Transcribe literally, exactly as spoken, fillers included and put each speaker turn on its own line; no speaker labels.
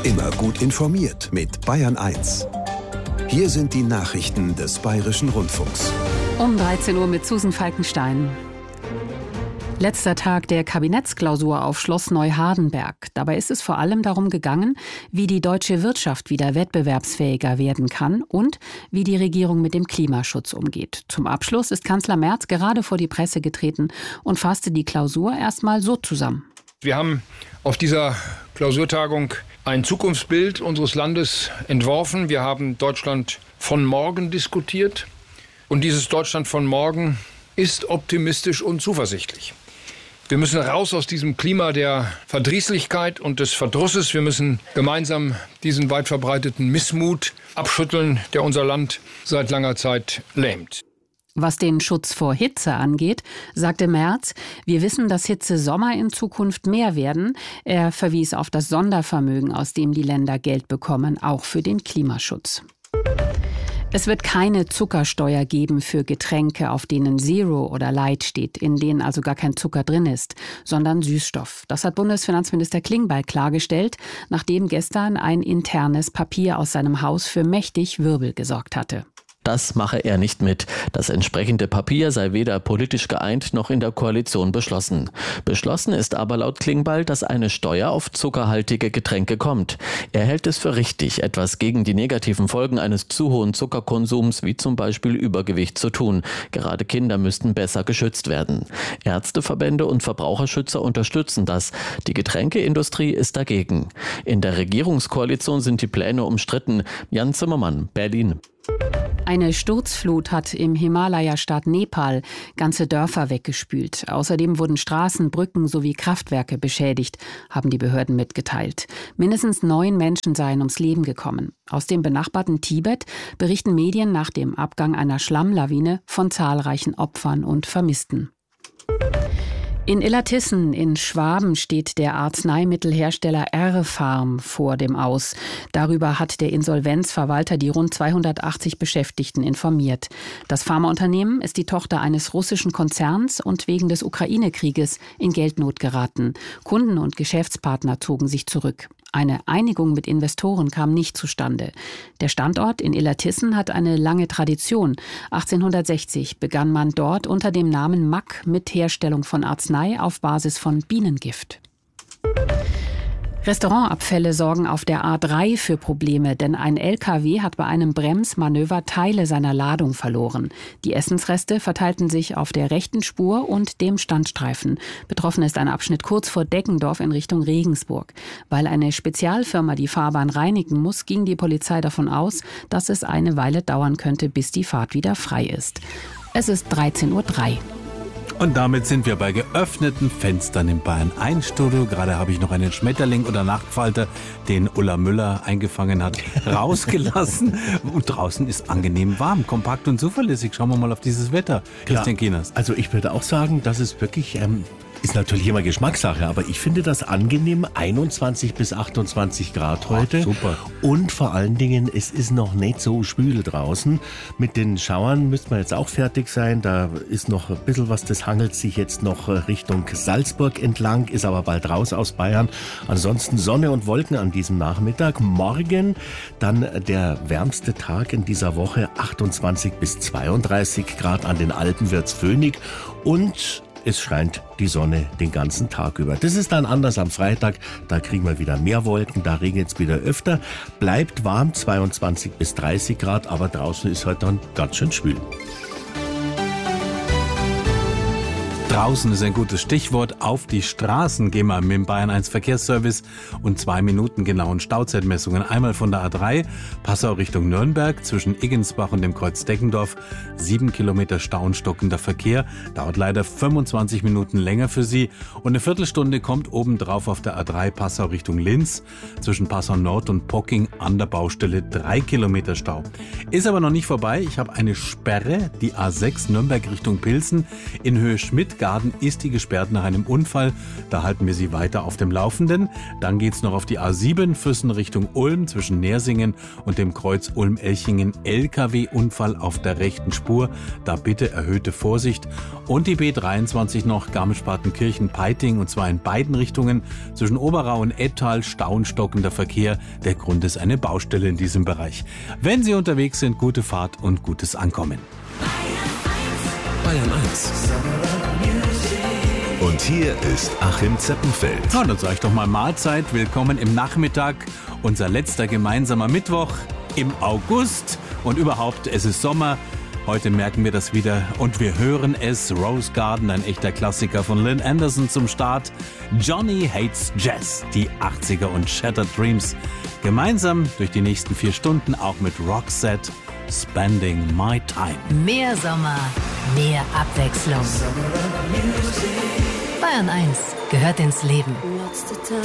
Immer gut informiert mit Bayern eins. Hier sind die Nachrichten des Bayerischen Rundfunks.
Um dreizehn Uhr mit Susan Falkenstein. Letzter Tag der Kabinettsklausur auf Schloss Neuhardenberg. Dabei ist es vor allem darum gegangen, wie die deutsche Wirtschaft wieder wettbewerbsfähiger werden kann und wie die Regierung mit dem Klimaschutz umgeht. Zum Abschluss ist Kanzler Merz gerade vor die Presse getreten und fasste die Klausur erstmal so zusammen.
Wir haben auf dieser Klausurtagung ein Zukunftsbild unseres Landes entworfen. Wir haben Deutschland von morgen diskutiert. Und dieses Deutschland von morgen ist optimistisch und zuversichtlich. Wir müssen raus aus diesem Klima der Verdrießlichkeit und des Verdrusses. Wir müssen gemeinsam diesen weit verbreiteten Missmut abschütteln, der unser Land seit langer Zeit lähmt.
Was den Schutz vor Hitze angeht, sagte Merz, wir wissen, dass Hitzesommer in Zukunft mehr werden. Er verwies auf das Sondervermögen, aus dem die Länder Geld bekommen, auch für den Klimaschutz. Es wird keine Zuckersteuer geben für Getränke, auf denen Zero oder Light steht, in denen also gar kein Zucker drin ist, sondern Süßstoff. Das hat Bundesfinanzminister Klingbeil klargestellt, nachdem gestern ein internes Papier aus seinem Haus für mächtig Wirbel gesorgt hatte.
Das mache er nicht mit. Das entsprechende Papier sei weder politisch geeint noch in der Koalition beschlossen. Beschlossen ist aber laut Klingbeil, dass eine Steuer auf zuckerhaltige Getränke kommt. Er hält es für richtig, etwas gegen die negativen Folgen eines zu hohen Zuckerkonsums, wie zum Beispiel Übergewicht, zu tun. Gerade Kinder müssten besser geschützt werden. Ärzteverbände und Verbraucherschützer unterstützen das. Die Getränkeindustrie ist dagegen. In der Regierungskoalition sind die Pläne umstritten. Jan Zimmermann, Berlin.
Eine Sturzflut hat im Himalaya-Staat Nepal ganze Dörfer weggespült. Außerdem wurden Straßen, Brücken sowie Kraftwerke beschädigt, haben die Behörden mitgeteilt. Mindestens neun Menschen seien ums Leben gekommen. Aus dem benachbarten Tibet berichten Medien nach dem Abgang einer Schlammlawine von zahlreichen Opfern und Vermissten. In Illertissen in Schwaben steht der Arzneimittelhersteller R-Pharm vor dem Aus. Darüber hat der Insolvenzverwalter die rund zweihundertachtzig Beschäftigten informiert. Das Pharmaunternehmen ist die Tochter eines russischen Konzerns und wegen des Ukraine-Krieges in Geldnot geraten. Kunden und Geschäftspartner zogen sich zurück. Eine Einigung mit Investoren kam nicht zustande. Der Standort in Illertissen hat eine lange Tradition. achtzehnhundertsechzig begann man dort unter dem Namen Mack mit Herstellung von Arznei auf Basis von Bienengift. Restaurantabfälle sorgen auf der A drei für Probleme, denn ein L K W hat bei einem Bremsmanöver Teile seiner Ladung verloren. Die Essensreste verteilten sich auf der rechten Spur und dem Standstreifen. Betroffen ist ein Abschnitt kurz vor Deggendorf in Richtung Regensburg. Weil eine Spezialfirma die Fahrbahn reinigen muss, ging die Polizei davon aus, dass es eine Weile dauern könnte, bis die Fahrt wieder frei ist. Es ist dreizehn Uhr drei.
Und damit sind wir bei geöffneten Fenstern im Bayern eins Studio. Gerade habe ich noch einen Schmetterling oder Nachtfalter, den Ulla Müller eingefangen hat, rausgelassen. Und draußen ist angenehm warm, kompakt und zuverlässig. Schauen wir mal auf dieses Wetter. Christian ja, Kienast.
Also ich würde auch sagen, dass es wirklich... Ähm Ist natürlich immer Geschmackssache, aber ich finde das angenehm. einundzwanzig bis achtundzwanzig Grad heute.
Ach, super.
Und vor allen Dingen, es ist noch nicht so schwül draußen. Mit den Schauern müsste man jetzt auch fertig sein. Da ist noch ein bisschen was, das hangelt sich jetzt noch Richtung Salzburg entlang, ist aber bald raus aus Bayern. Ansonsten Sonne und Wolken an diesem Nachmittag. Morgen dann der wärmste Tag in dieser Woche, achtundzwanzig bis zweiunddreißig Grad. An den Alpen wird's föhnig und es scheint die Sonne den ganzen Tag über. Das ist dann anders am Freitag. Da kriegen wir wieder mehr Wolken, da regnet es wieder öfter. Bleibt warm, zweiundzwanzig bis dreißig Grad, aber draußen ist heute dann ganz schön schwül.
Draußen ist ein gutes Stichwort. Auf die Straßen gehen wir mit dem Bayern eins Verkehrsservice und zwei Minuten genauen Stauzeitmessungen. Einmal von der A drei, Passau Richtung Nürnberg, zwischen Iggensbach und dem Kreuz Deggendorf. Sieben Kilometer Stau und stockender Verkehr. Dauert leider fünfundzwanzig Minuten länger für Sie. Und eine Viertelstunde kommt obendrauf auf der A drei Passau Richtung Linz. Zwischen Passau Nord und Pocking an der Baustelle drei Kilometer Stau. Ist aber noch nicht vorbei. Ich habe eine Sperre, die A sechs Nürnberg Richtung Pilsen in Höhe Schmidt. Garden ist die gesperrt nach einem Unfall. Da halten wir Sie weiter auf dem Laufenden. Dann geht's noch auf die A sieben, Füssen Richtung Ulm zwischen Nersingen und dem Kreuz Ulm-Elchingen. L K W-Unfall auf der rechten Spur. Da bitte erhöhte Vorsicht. Und die B dreiundzwanzig noch Garmisch-Partenkirchen-Peiting und zwar in beiden Richtungen. Zwischen Oberau und Ettal stauenstockender Verkehr. Der Grund ist eine Baustelle in diesem Bereich. Wenn Sie unterwegs sind, gute Fahrt und gutes Ankommen.
Bayern eins. Und hier ist Achim Zeppenfeld.
Na, dann sage ich doch mal Mahlzeit. Willkommen im Nachmittag. Unser letzter gemeinsamer Mittwoch im August. Und überhaupt, es ist Sommer. Heute merken wir das wieder und wir hören es. Rose Garden, ein echter Klassiker von Lynn Anderson zum Start. Johnny Hates Jazz, die achtziger und Shattered Dreams. Gemeinsam durch die nächsten vier Stunden auch mit Roxette, Spending My Time.
Mehr Sommer, mehr Abwechslung. Bayern eins gehört ins Leben.